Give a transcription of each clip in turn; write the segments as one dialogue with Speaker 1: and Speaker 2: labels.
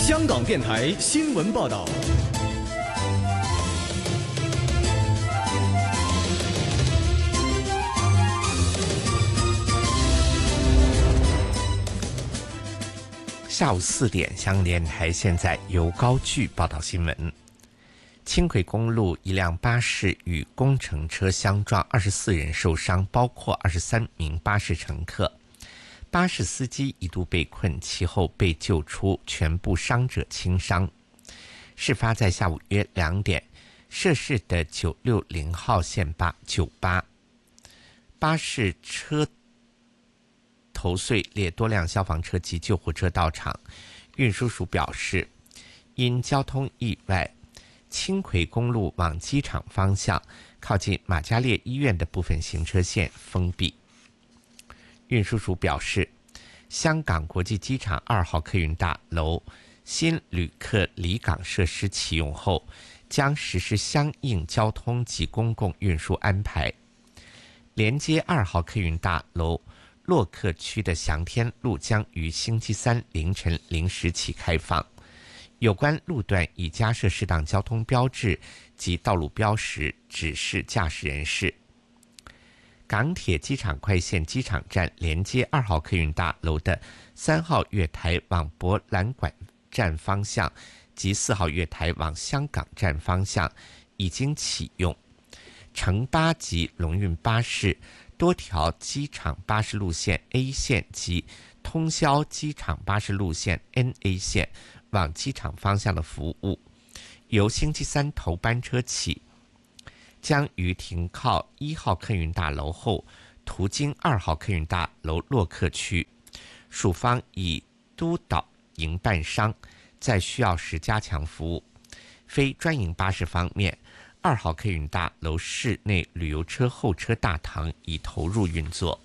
Speaker 1: 香港电台新闻报道。
Speaker 2: 下午4点，香港电台现在由高炬报道新闻。轻轨公路一辆巴士与工程车相撞，24人受伤，包括23名巴士乘客。巴士司机一度被困，其后被救出，全部伤者轻伤。事发在下午约2点，涉事的960号线九巴巴士车头碎裂，多辆消防车及救护车到场。运输署表示，因交通意外，轻轨公路往机场方向靠近玛嘉烈医院的部分行车线封闭。运输署表示，香港国际机场2号客运大楼新旅客离港设施启用后，将实施相应交通及公共运输安排。连接2号客运大楼洛克区的祥天路将于星期三凌晨0时起开放，有关路段已加设适当交通标志及道路标识，指示驾驶人士。港铁机场快线机场站连接2号客运大楼的3号月台往博览馆站方向及4号月台往香港站方向已经启用。城巴及龙运巴士多条机场巴士路线 A 线及通宵机场巴士路线 NA 线往机场方向的服务，由星期三头班车起，将于停靠1号客运大楼后，途经2号客运大楼洛克区。署方已督导营办商在需要时加强服务。非专营巴士方面，2号客运大楼室内旅游车候车大堂已投入运作。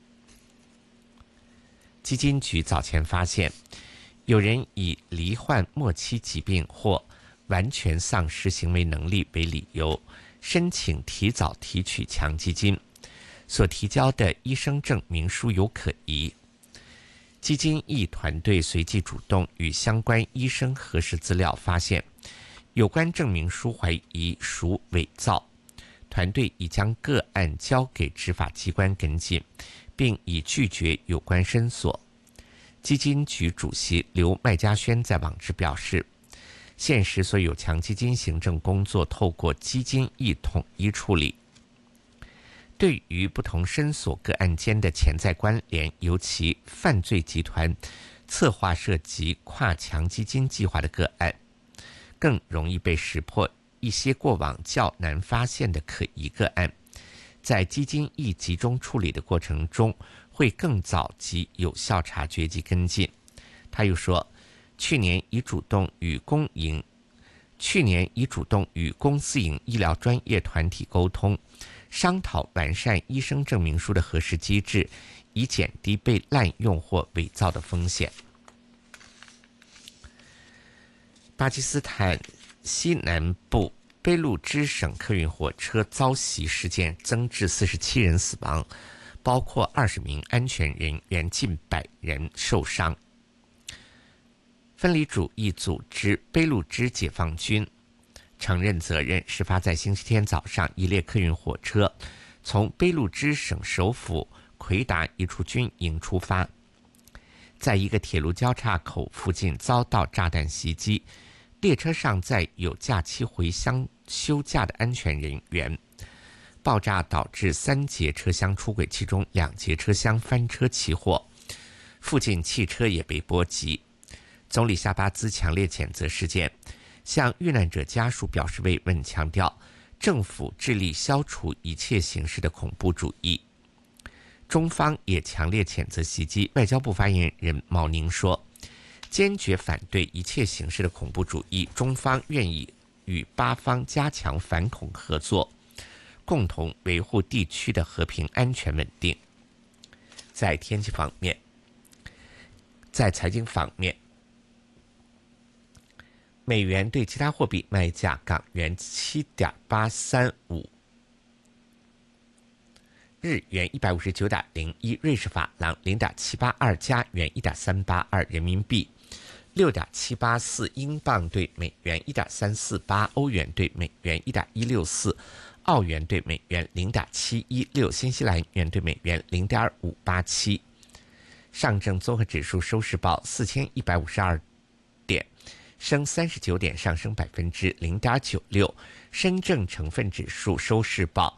Speaker 2: 基金局早前发现，有人以罹患末期疾病或完全丧失行为能力为理由，申请提早提取强基金，所提交的医生证明书有可疑。基金义团队随即主动与相关医生核实资料，发现有关证明书怀疑属伪造，团队已将个案交给执法机关跟进，并已拒绝有关申索。基金局主席刘麦嘉轩在网誌表示，现时所有强基金行政工作透过基金义统一处理。对于不同申索个案间的潜在关联，尤其犯罪集团策划涉及跨强基金计划的个案，更容易被识破一些过往较难发现的可疑个案，在基金义集中处理的过程中，会更早及有效察觉及跟进。他又说，去年已主动与公私营医疗专业团体沟通，商讨完善医生证明书的核实机制，以减低被滥用或伪造的风险。巴基斯坦西南部卑路支省客运火车遭袭事件增至47人死亡，包括20名安全人员，近100人受伤。分离主义组织卑路支解放军承认责任，事发在星期天早上，一列客运火车从卑路支省首府奎达一处军营出发，在一个铁路交叉口附近遭到炸弹袭击，列车上载有假期回乡休假的安全人员。爆炸导致3节车厢出轨，其中2节车厢翻车起火，附近汽车也被波及。总理夏巴兹强烈谴责事件，向遇难者家属表示慰问，强调政府致力消除一切形式的恐怖主义。中方也强烈谴责袭击。外交部发言人毛宁说，坚决反对一切形式的恐怖主义，中方愿意与巴方加强反恐合作，共同维护地区的和平安全稳定。在天气方面，在财经方面，美元对其他货币卖价：港元7.835，日元159.01，瑞士法郎0.782，加元1.382，人民币 6.784英镑兑美元1.348，欧元兑美元1.164，澳元兑美元0.716，新西兰元兑美元0.587。上证综合指数收市报4152点，升39点，上升0.96%。深证成分指数收市报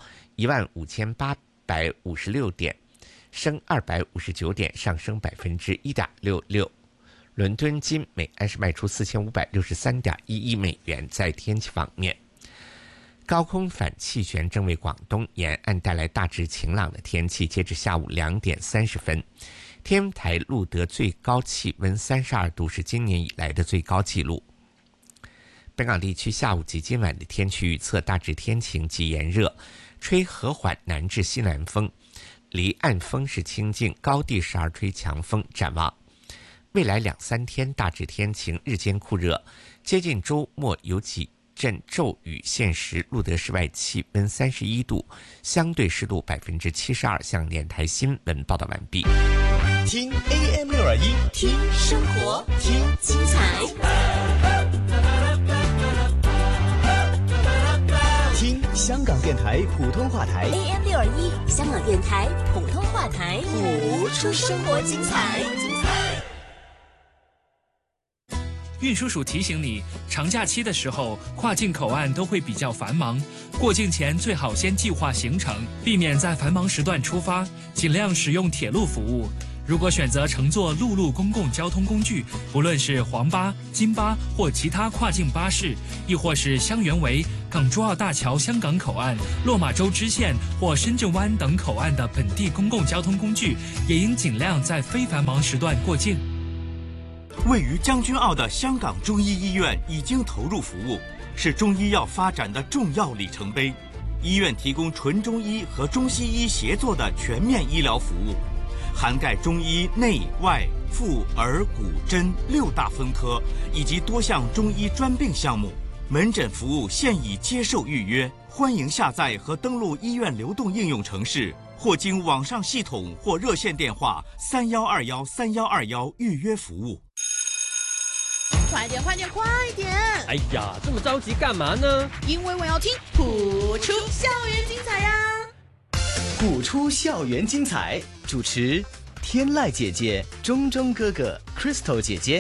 Speaker 2: 15856点，升259点，上升1.66%。伦敦金每安士卖出4563.11美元。在天气方面，高空反气旋正为广东沿岸带来大致晴朗的天气。截至下午2点30分，天文台录得最高气温32度，是今年以来的最高纪录。本港地区下午及今晚的天气预测大致天晴及炎热，吹和缓南至西南风，离岸风势清劲，高地时而吹强风。展望未来2-3天大致天晴，日间酷热，接近周末有几阵骤雨，现时录得室外气温31度，相对湿度72%。向电台新闻报道完毕。
Speaker 1: 听 AM621，
Speaker 3: 听生活，听精彩，
Speaker 1: 听香港电台普通话台
Speaker 3: AM621，香港电台普通话台，
Speaker 1: 谱出生活精彩。
Speaker 4: 运输署提醒你，长假期的时候，跨境口岸都会比较繁忙，过境前最好先计划行程，避免在繁忙时段出发，尽量使用铁路服务。如果选择乘坐陆路公共交通工具，不论是黄巴、金巴或其他跨境巴士，亦或是香园围、港珠澳大桥香港口岸、落马洲支线或深圳湾等口岸的本地公共交通工具，也应尽量在非繁忙时段过境。
Speaker 5: 位于将军澳的香港中医医院已经投入服务，是中医药发展的重要里程碑。医院提供纯中医和中西医协作的全面医疗服务，涵盖中医内外妇儿骨针6大分科以及多项中医专病项目。门诊服务现已接受预约，欢迎下载和登录医院流动应用程式，或经网上系统或热线电话31213121预约服务。
Speaker 6: 快点，快点，快点！
Speaker 7: 哎呀，这么着急干嘛呢？
Speaker 6: 因为我要听谱出校园精彩呀！
Speaker 1: 谱出校园精彩，主持天籁姐姐、中中哥哥、Crystal 姐姐。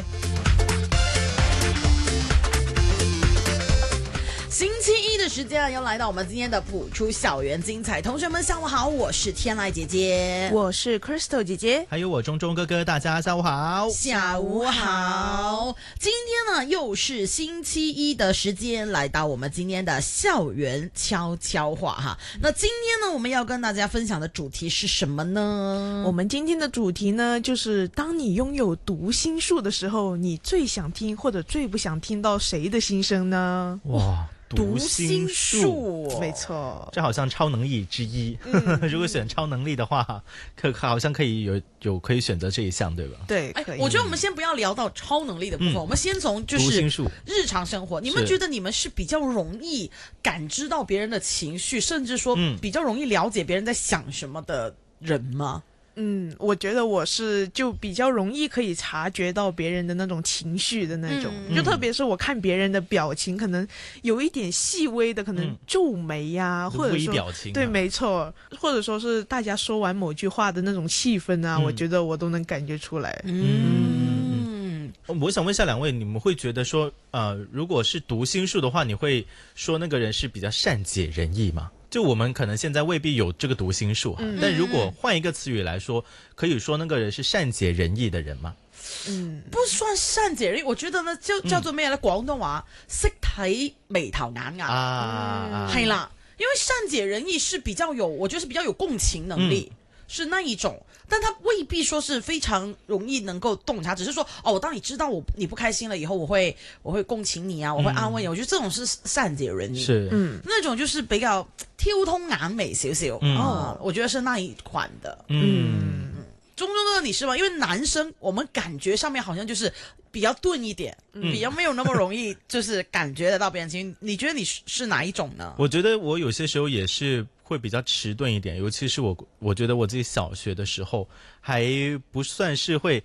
Speaker 6: 星期一的时间又来到我们今天的谱出校园精彩，同学们下午好，我是天籁姐姐，
Speaker 8: 我是 Crystal 姐姐，
Speaker 9: 还有我中中哥哥，大家下午好。
Speaker 6: 下午好，今天呢又是星期一的时间，来到我们今天的校园悄悄话哈。那今天呢我们要跟大家分享的主题是什么呢？
Speaker 8: 我们今天的主题呢，就是当你拥有读心术的时候，你最想听或者最不想听到谁的心声呢？
Speaker 9: 哇，
Speaker 6: 读心术，
Speaker 8: 没错，
Speaker 9: 这好像超能力之一。如果选超能力的话，好像可以可以选择这一项，对吧？
Speaker 8: 对，可以。
Speaker 6: 我觉得我们先不要聊到超能力的部分，我们先从就是日常生活。你们觉得你们是比较容易感知到别人的情绪，甚至说比较容易了解别人在想什么的人吗？
Speaker 8: 我觉得我是就比较容易可以察觉到别人的那种情绪的那种，就特别是我看别人的表情，可能有一点细微的，可能皱眉呀，或者说
Speaker 9: 微表情，
Speaker 8: 对，没错，或者说是大家说完某句话的那种气氛啊，我觉得我都能感觉出来。
Speaker 9: 我想问一下两位，你们会觉得说，如果是读心术的话，你会说那个人是比较善解人意吗？就我们可能现在未必有这个读心术，但如果换一个词语来说，可以说那个人是善解人意的人吗？
Speaker 6: 不算善解人意，我覺得呢就叫做咩咧？廣東話識睇眉頭眼額係啦，因為善解人意是比較有，我覺得是比較有共情能力。是那一種，但他未必說是非常容易能夠洞察，只是說哦，當你知道你不開心了以後，我會共情你啊，我會安慰你。我覺得這種是善解人意，是那種就是比較挑通眼眉少少。我覺得是那一款的。中中哥你是嗎？因為男生我們感覺上面好像就是比較鈍一點，比較沒有那麼容易就是感覺得到別人情緒。你覺得你是哪一種呢？
Speaker 9: 我覺得我有些時候也是會比較遲鈍一點，尤其是我覺得我自己小學的時候還不算是會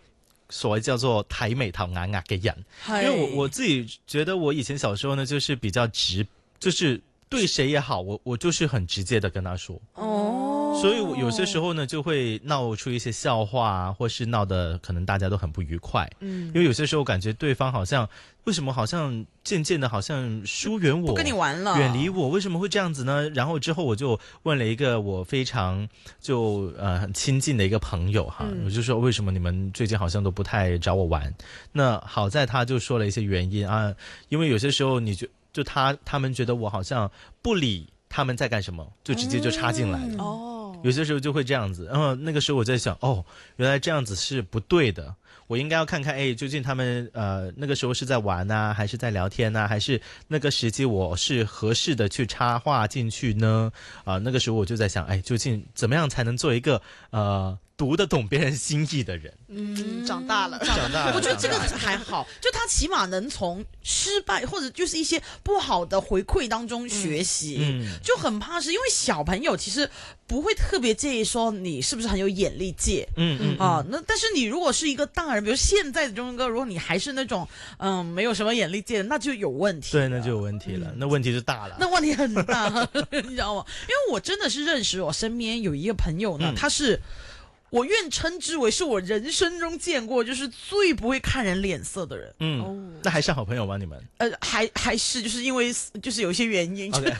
Speaker 9: 所謂叫做睇眉頭眼額嘅人，因為我自己覺得我以前小時候呢，就是比較直，就是對誰也好，我就是很直接的跟他說。所以我有些時候呢，就會鬧出一些笑話啊，或是鬧得可能大家都很不愉快。因為有些時候感覺對方好像為什麼好像漸漸的好像疏遠我，
Speaker 6: 不跟你玩了，
Speaker 9: 遠離我，為什麼會這樣子呢？然後之後我就問了一個我非常就很親近的一個朋友哈，我就說為什麼你們最近好像都不太找我玩？那好在他就說了一些原因啊，因為有些時候你就他們覺得我好像不理他們在幹什麼，就直接就插進來了。有些時候就會這樣子，然後那個時候我在想，原來這樣子是不對的，我應該要看看，究竟他們那個時候是在玩啊，還是在聊天啊，還是那個時機我是合適的去插話進去呢？那個時候我就在想，究竟怎麼樣才能做一個讀得懂別人心意的人？
Speaker 8: 長大了，
Speaker 6: 我覺得這個還好，就他起碼能從失敗或者就是一些不好的回饋當中學習，就很怕是因為小朋友其實不會特別介意說你是不是很有眼力界，那但是你如果是一個大人，比如現在的中哥，如果你還是那種沒有什麼眼力界，那就有問題。
Speaker 9: 對，那就有問題了，那問題就大了，
Speaker 6: 那問題很大，你知道嗎？因為我真的是認識我身邊有一個朋友呢，他是。我願稱之為是我人生中見過就是最不會看人臉色的人。
Speaker 9: 那還是好朋友嗎？你們？
Speaker 6: 還是就是因為就是有一些原因。Okay.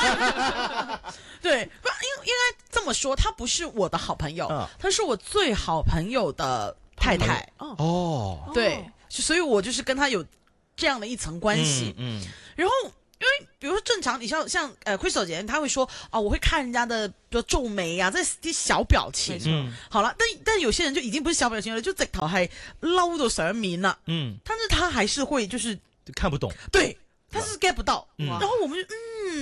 Speaker 6: 對，不應該這麼說，他不是我的好朋友，他是我最好朋友的太太。對，所以我就是跟他有這樣的一層關係。然後。因為比如說正常，你像Crystal 姐，他會說我會看人家的，比如皺眉啊，這啲小表情。好了，但有些人就已經不是小表情了，就直頭係嬲到上面了。但是他還是會就是
Speaker 9: 看不懂，
Speaker 6: 對，他是 get 不到。然後我們就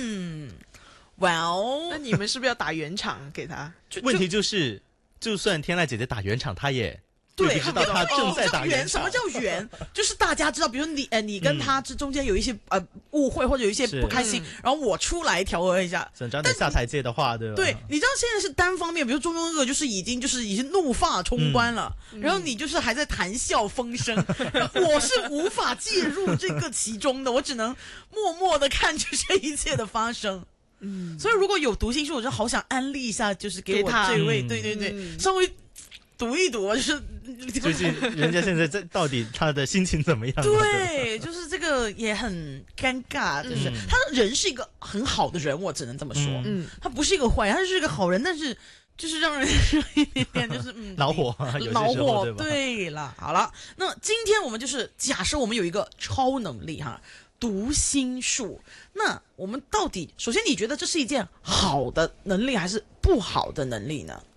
Speaker 6: well，
Speaker 8: 那你們是不是要打圓場給他？
Speaker 9: 問題就是就算天籟姐姐打圓場，他也。對，不知道他正在打圓。
Speaker 6: 什麼叫圓？就是大家知道，比如你跟他之中間有一些誤會或者有一些不開心，然後我出來調和一下。
Speaker 9: 想你下台階的話，對吧？
Speaker 6: 對，你知道現在是單方面，比如中哥就是已經怒髮衝冠了，然後你就是還在談笑風生，我是無法介入這個其中的，我只能默默的看着這一切的發生。所以如果有讀心術，我就好想安利一下，就是給我這位，對，稍微。讀一讀，就是
Speaker 9: 最近人家現在到底他的心情怎麼樣？
Speaker 6: 對，就是這個也很尷尬，就是他人是一個很好的人，我只能這麼說。他不是一個壞人，他是一個好人，但是就是讓人有一點點就是
Speaker 9: 惱火，
Speaker 6: 惱火。對了，好了，那今天我們就是假設我們有一個超能力哈，讀心術。那我們到底首先你覺得這是一件好的能力還是不好的能力呢？